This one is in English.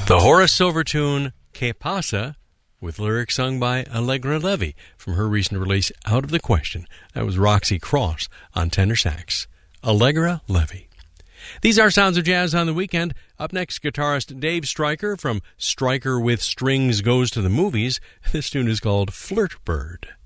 The Horace Silver tune, Que Pasa, with lyrics sung by Allegra Levy from her recent release, Out of the Question. That was Roxy Cross on tenor sax. Allegra Levy. These are Sounds of Jazz on the Weekend. Up next, guitarist Dave Stryker from Stryker with Strings Goes to the Movies. This tune is called Flirt Bird.